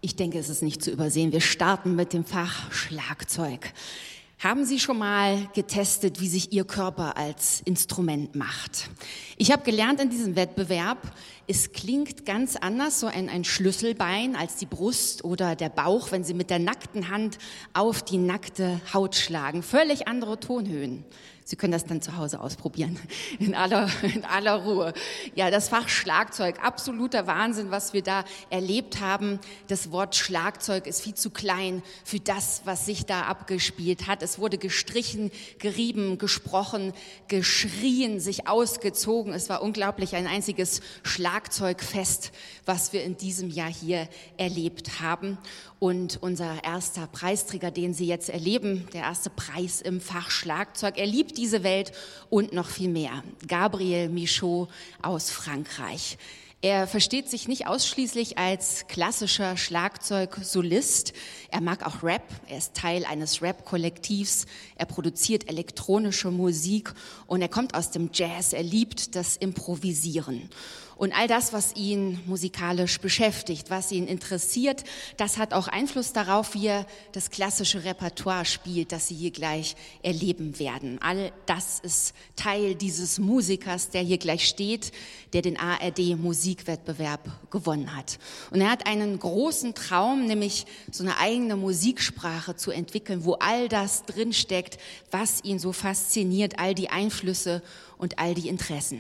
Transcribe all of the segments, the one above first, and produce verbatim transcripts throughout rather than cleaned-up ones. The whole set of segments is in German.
Ich denke, es ist nicht zu übersehen. Wir starten mit dem Fach Schlagzeug. Haben Sie schon mal getestet, wie sich Ihr Körper als Instrument macht? Ich habe gelernt in diesem Wettbewerb, es klingt ganz anders, so ein, ein Schlüsselbein als die Brust oder der Bauch, wenn Sie mit der nackten Hand auf die nackte Haut schlagen. Völlig andere Tonhöhen. Sie können das dann zu Hause ausprobieren, in aller, in aller Ruhe. Ja, das Fach Schlagzeug, absoluter Wahnsinn, was wir da erlebt haben. Das Wort Schlagzeug ist viel zu klein für das, was sich da abgespielt hat. Es wurde gestrichen, gerieben, gesprochen, geschrien, sich ausgezogen. Es war unglaublich, ein einziges Schlagzeugfest, was wir in diesem Jahr hier erlebt haben. Und unser erster Preisträger, den Sie jetzt erleben, der erste Preis im Fach Schlagzeug, er liebt diese Welt und noch viel mehr. Gabriel Michaud aus Frankreich. Er versteht sich nicht ausschließlich als klassischer Schlagzeugsolist. Er mag auch Rap. Er ist Teil eines Rap-Kollektivs. Er produziert elektronische Musik und er kommt aus dem Jazz. Er liebt das Improvisieren. Und all das, was ihn musikalisch beschäftigt, was ihn interessiert, das hat auch Einfluss darauf, wie er das klassische Repertoire spielt, das Sie hier gleich erleben werden. All das ist Teil dieses Musikers, der hier gleich steht, der den A R D-Musikwettbewerb gewonnen hat. Und er hat einen großen Traum, nämlich so eine eigene Musiksprache zu entwickeln, wo all das drinsteckt, was ihn so fasziniert, all die Einflüsse und all die Interessen.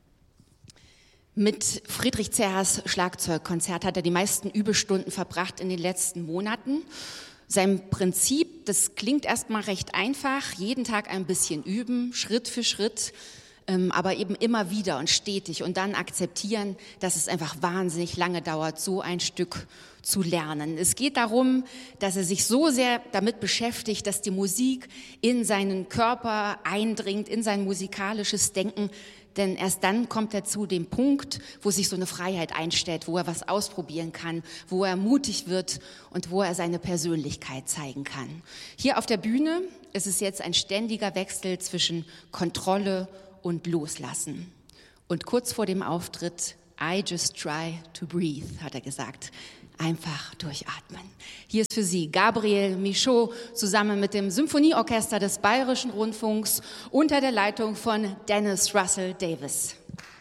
Mit Friedrich Zerhas Schlagzeugkonzert hat er die meisten Übestunden verbracht in den letzten Monaten. Sein Prinzip, das klingt erstmal recht einfach, jeden Tag ein bisschen üben, Schritt für Schritt, aber eben immer wieder und stetig und dann akzeptieren, dass es einfach wahnsinnig lange dauert, so ein Stück zu lernen. Es geht darum, dass er sich so sehr damit beschäftigt, dass die Musik in seinen Körper eindringt, in sein musikalisches Denken. Denn erst dann kommt er zu dem Punkt, wo sich so eine Freiheit einstellt, wo er was ausprobieren kann, wo er mutig wird und wo er seine Persönlichkeit zeigen kann. Hier auf der Bühne ist es jetzt ein ständiger Wechsel zwischen Kontrolle und Loslassen. Und kurz vor dem Auftritt, I just try to breathe, hat er gesagt. Einfach durchatmen. Hier ist für Sie Gabriel Michaud zusammen mit dem Symphonieorchester des Bayerischen Rundfunks unter der Leitung von Dennis Russell Davis.